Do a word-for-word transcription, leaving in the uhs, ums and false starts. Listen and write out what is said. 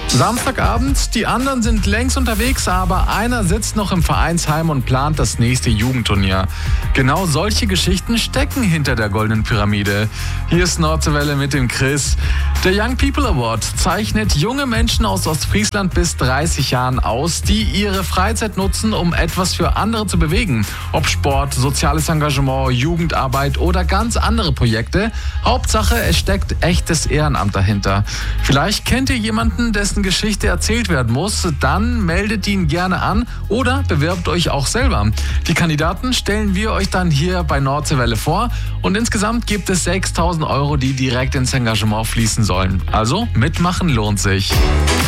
Samstagabend, die anderen sind längst unterwegs, aber einer sitzt noch im Vereinsheim und plant das nächste Jugendturnier. Genau solche Geschichten stecken hinter der Goldenen Pyramide. Hier ist Nordseewelle mit dem Chris. Der Young People Award zeichnet junge Menschen aus Ostfriesland bis dreißig Jahren aus, die ihre Freizeit nutzen, um etwas für andere zu bewegen. Ob Sport, soziales Engagement, Jugendarbeit oder ganz andere Projekte. Hauptsache, es steckt echtes Ehrenamt dahinter. Vielleicht kennt ihr jemanden, dessen Geschichte erzählt werden muss, dann meldet ihn gerne an oder bewerbt euch auch selber. Die Kandidaten stellen wir euch dann hier bei Nordseewelle vor und insgesamt gibt es sechstausend Euro, die direkt ins Engagement fließen sollen. Also mitmachen lohnt sich.